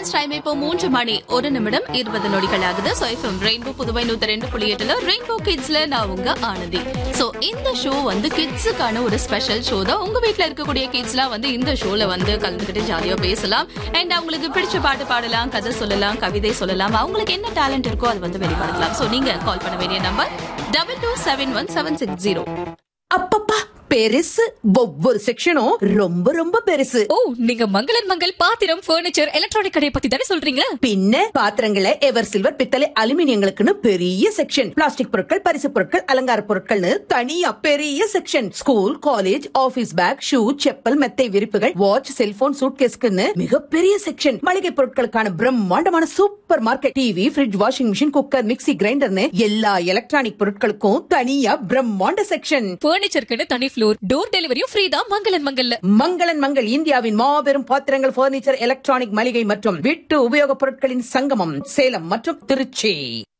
Friends time இப்போ 3:01 ஆகுது. So FM rainbow Puduvai 102.8 rainbow கிட்ஸ்ல நான் உங்க ஆனந்தி. சோ இந்த ஷோ வந்து கிட்ஸுக்கான ஒரு ஸ்பெஷல் ஷோ தான். உங்க வீட்ல இருக்கக்கூடிய கிட்ஸ்லாம் வந்து இந்த ஷோல வந்து கலந்துக்கிட்டு ஜாலியா பேசலாம். அண்ட் அவங்களுக்கு பிடிச்ச பாட்டு பாடலாம், கதை சொல்லலாம், கவிதை சொல்லலாம். அவங்களுக்கு என்ன டேலண்ட் இருக்கோ அது வந்து வெளிப்படுத்தலாம். சோ நீங்க கால் பண்ண வேண்டிய நம்பர் 2271-760. அப்பப்பா பெருசு. ஒவ்வொரு செக்ஷனும் ரொம்ப ரொம்ப பெருசு. ஓ, நீங்க மங்களன் மங்கள் பாத்திரம், பர்னிச்சர், எலக்ட்ரானிக் கடையை பத்தி தானே சொல்றீங்க? பின்ன பாத்திரங்களை எவர் சில்வர், பித்தளை, அலுமினியங்களுக்குன்னு பெரிய செக்ஷன். பிளாஸ்டிக் பொருட்கள், பரிசு பொருட்கள், அலங்கார பொருட்கள்னு தனியா பெரிய section. School, college, office back, shoe, chappal, மெத்தை விரிப்புகள், வாட்ச், செல்போன், சூட்கேஸ்க்குன்னு மிகப்பெரிய செக்ஷன். மளிகை பொருட்களுக்கான பிரம்மாண்டமான super market. TV, fridge, washing machine, cooker, mixie, கிரைண்டர்னு எல்லா எலக்ட்ரானிக் பொருட்களுக்கும் தனியா பிரம்மாண்ட செக்ஷன். பர்னிச்சருக்கு தனி ஃப்ளோர், டோர் டெலிவரியும் ஃப்ரீ தான் மங்களன் மங்கல்ல. மங்களன் மங்கள் இந்தியாவின் மாபெரும் பாத்திரங்கள், பர்னிச்சர், எலக்ட்ரானிக், மளிகை மற்றும் வீட்டு உபயோகப் பொருட்களின் சங்கமம். சேலம் மற்றும் திருச்சி.